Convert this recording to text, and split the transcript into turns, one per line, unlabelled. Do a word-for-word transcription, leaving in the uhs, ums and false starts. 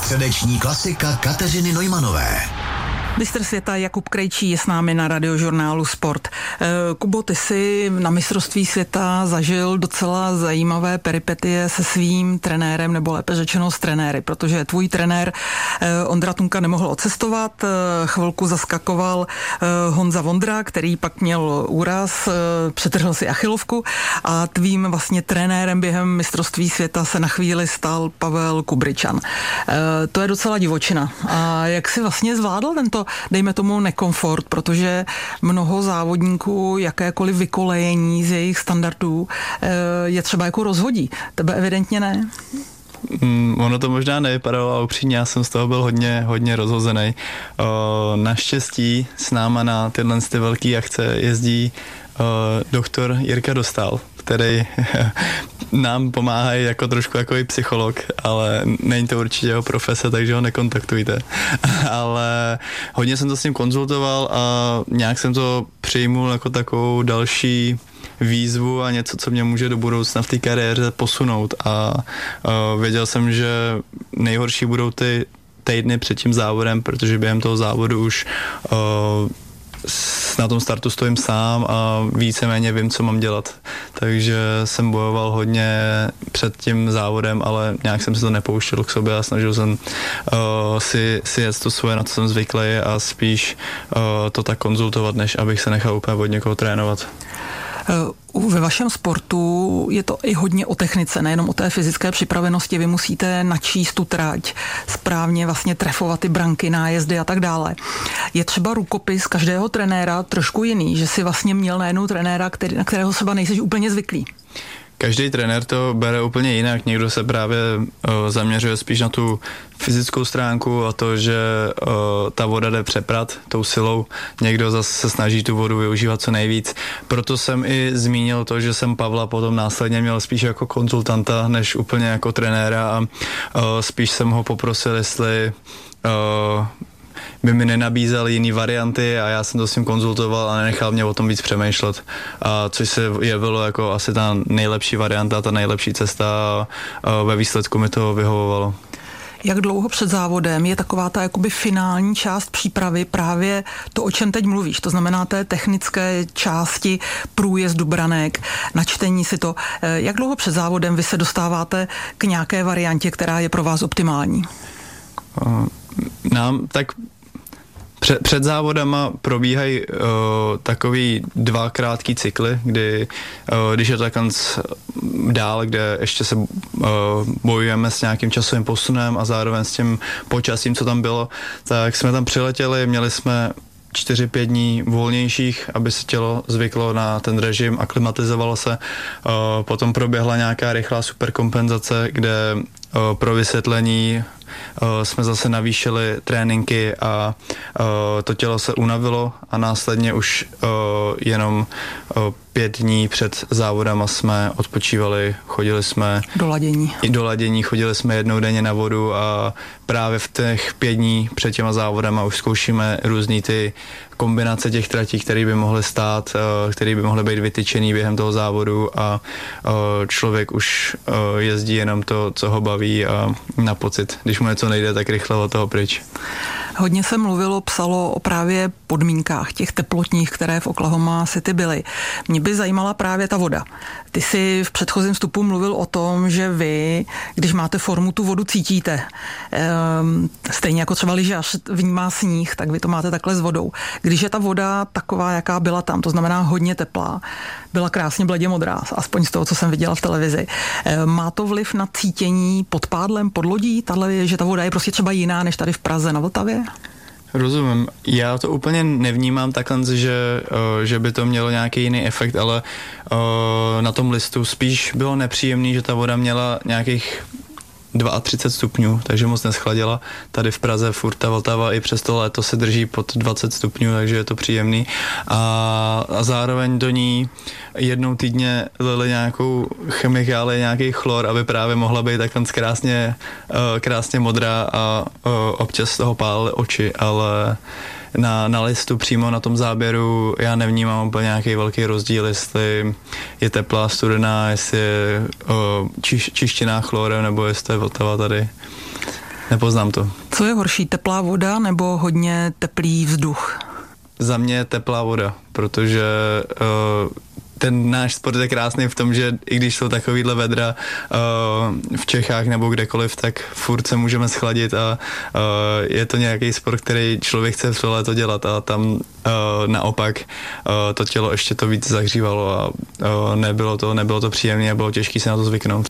Středeční klasika Kateřiny Neumanové.
Mistr světa Jakub Krejčí je s námi na Radiožurnálu Sport. Kubo, ty jsi na mistrovství světa zažil docela zajímavé peripetie se svým trenérem, nebo lépe řečeno s trenéry, protože tvůj trenér Ondra Tunka nemohl odcestovat, chvilku zaskakoval Honza Vondra, který pak měl úraz, přetrhl si achilovku a tvým vlastně trenérem během mistrovství světa se na chvíli stal Pavel Kubričan. To je docela divočina. A jak jsi vlastně zvládl tento, dejme tomu, nekomfort, protože mnoho závodníků jakékoliv vykolejení z jejich standardů je třeba jako rozhodí. Tebe evidentně ne.
Mm, ono to možná nevypadalo, ale upřímně já jsem z toho byl hodně, hodně rozhozený. O, naštěstí s náma na tyhle ty velký akce jezdí o, doktor Jirka Dostál, který nám pomáhá jako trošku jako i psycholog, ale není to určitě jeho profese, takže ho nekontaktujte. Ale hodně jsem to s ním konzultoval a nějak jsem to přijmul jako takovou další výzvu a něco, co mě může do budoucna v té kariéře posunout. A uh, věděl jsem, že nejhorší budou ty týdny před tím závodem, protože během toho závodu už uh, na tom startu stojím sám a víceméně vím, co mám dělat. Takže jsem bojoval hodně před tím závodem, ale nějak jsem si to nepouštěl k sobě a snažil jsem uh, si, si jet to svoje, na co jsem zvyklý a spíš uh, to tak konzultovat, než abych se nechal úplně od někoho trénovat.
Ve vašem sportu je to i hodně o technice, nejenom o té fyzické připravenosti. Vy musíte načíst tu trať, správně vlastně trefovat ty branky, nájezdy a tak dále. Je třeba rukopis každého trenéra trošku jiný, že si vlastně měl najednou trenéra, který, na kterého třeba nejseš úplně zvyklý.
Každý trenér to bere úplně jinak. Někdo se právě uh, zaměřuje spíš na tu fyzickou stránku a to, že uh, ta voda jde přeprat tou silou. Někdo zase se snaží tu vodu využívat co nejvíc. Proto jsem i zmínil to, že jsem Pavla potom následně měl spíš jako konzultanta, než úplně jako trenéra a uh, spíš jsem ho poprosil, jestli uh, by mi nenabízel jiný varianty a já jsem to s ním konzultoval a nenechal mě o tom víc přemýšlet. A což se jevilo jako asi ta nejlepší varianta, ta nejlepší cesta a, a ve výsledku mi to vyhovovalo.
Jak dlouho před závodem je taková ta jakoby finální část přípravy právě to, o čem teď mluvíš, to znamená té technické části průjezdu branek, načtení si to. Jak dlouho před závodem vy se dostáváte k nějaké variantě, která je pro vás optimální?
Nám tak Před, před závodama probíhají uh, takový dva krátký cykly, kdy uh, když je to takhle dál, kde ještě se uh, bojujeme s nějakým časovým posunem a zároveň s tím počasím, co tam bylo, tak jsme tam přiletěli, měli jsme čtyři pět dní volnějších, aby se tělo zvyklo na ten režim, aklimatizovalo se. Uh, potom proběhla nějaká rychlá superkompenzace, kde uh, pro vysvětlení Uh, jsme zase navýšili tréninky a uh, to tělo se unavilo a následně už uh, jenom uh, pět dní před závodama jsme odpočívali, chodili jsme
do ladění.
do ladění, chodili jsme jednou denně na vodu a právě v těch pět dní před těma závodama už zkoušíme různý ty kombinace těch tratí, které by mohly stát, uh, které by mohly být vytyčený během toho závodu a uh, člověk už uh, jezdí jenom to, co ho baví a na pocit, když mu něco nejde, tak rychle od toho pryč.
Hodně se mluvilo, psalo o právě podmínkách těch teplotních, které v Oklahoma City byly. Mě by zajímala právě ta voda. Ty jsi v předchozím vstupu mluvil o tom, že vy, když máte formu, tu vodu cítíte. Ehm, stejně jako třeba lyžař vnímá sníh, tak vy to máte takhle s vodou. Když je ta voda taková, jaká byla tam, to znamená hodně teplá, byla krásně bledě modrá, aspoň z toho, co jsem viděla v televizi. Ehm, má to vliv na cítění pod pádlem, pod lodí, tahle, že ta voda je prostě třeba jiná než tady v Praze na Vltavě?
Rozumím. Já to úplně nevnímám takhle, že, že by to mělo nějaký jiný efekt, ale na tom listu spíš bylo nepříjemný, že ta voda měla nějakých třicet dva stupňů, takže moc neschladila. Tady v Praze furt ta Vltava i přes to léto se drží pod dvacet stupňů, takže je to příjemný. A, a zároveň do ní jednou týdně lili nějakou chemikálii, nějaký chlor, aby právě mohla být takhle krásně, krásně modrá a občas z toho pálily oči, ale na, na listu přímo na tom záběru já nevnímám úplně nějaký velký rozdíl, jestli je teplá, studená, jestli je o, čiš, čištěná chlorem, nebo jestli je Vltava tady. nepoznám to.
Co je horší, teplá voda nebo hodně teplý vzduch?
Za mě teplá voda, protože uh, ten náš sport je krásný v tom, že i když jsou takovýhle vedra uh, v Čechách nebo kdekoliv, tak furt se můžeme schladit a uh, je to nějaký sport, který člověk chce v léto dělat a tam uh, naopak uh, to tělo ještě to víc zahřívalo a uh, nebylo to, nebylo to příjemné a bylo těžké se na to zvyknout.